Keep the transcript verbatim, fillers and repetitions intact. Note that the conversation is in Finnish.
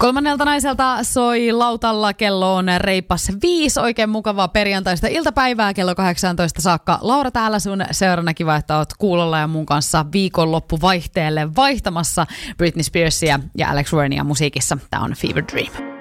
Kolmannelta naiselta soi lautalla, kello on reippas viisi. Oikein mukavaa perjantaista iltapäivää kello kahdeksantoista saakka. Laura täällä sun seurana, kiva, että oot kuulolla ja mun kanssa viikonloppuvaihteelle vaihtamassa Britney Spearsia ja Alex Warrenia musiikissa. Tää on Fever Dream.